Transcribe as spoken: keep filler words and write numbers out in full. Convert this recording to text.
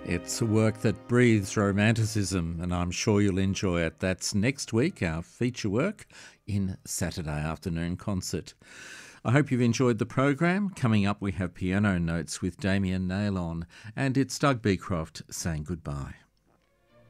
It's a work that breathes romanticism, and I'm sure you'll enjoy it. That's next week, our feature work in Saturday Afternoon Concert. I hope you've enjoyed the program. Coming up, we have Piano Notes with Damien Nailon, and it's Doug Beecroft saying goodbye.